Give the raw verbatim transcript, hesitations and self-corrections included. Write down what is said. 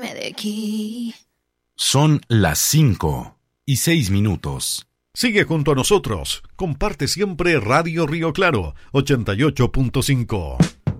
de aquí. Son las cinco y seis minutos. Sigue junto a nosotros. Comparte siempre Radio Río Claro, ochenta y ocho punto cinco.